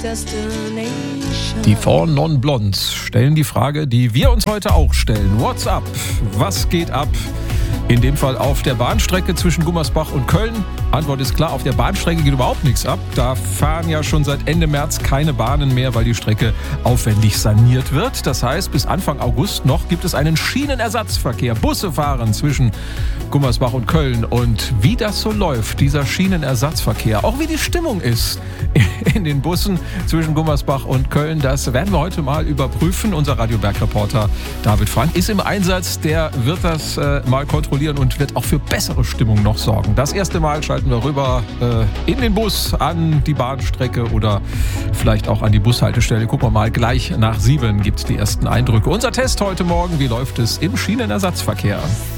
Die Four Non Blondes stellen die Frage, die wir uns heute auch stellen. What's up? Was geht ab? In dem Fall auf der Bahnstrecke zwischen Gummersbach und Köln. Antwort ist klar, auf der Bahnstrecke geht überhaupt nichts ab. Da fahren ja schon seit Ende März keine Bahnen mehr, weil die Strecke aufwendig saniert wird. Das heißt, bis Anfang August noch gibt es einen Schienenersatzverkehr. Busse fahren zwischen Gummersbach und Köln. Und wie das so läuft, dieser Schienenersatzverkehr, auch wie die Stimmung ist in den Bussen zwischen Gummersbach und Köln, das werden wir heute mal überprüfen. Unser Radio-Berg-Reporter David Frank ist im Einsatz. Der wird das mal kontrollieren und wird auch für bessere Stimmung noch sorgen. Das erste Mal schalten wir rüber in den Bus, an die Bahnstrecke oder vielleicht auch an die Bushaltestelle. Gucken wir mal, gleich nach 7 gibt es die ersten Eindrücke. Unser Test heute Morgen, wie läuft es im Schienenersatzverkehr?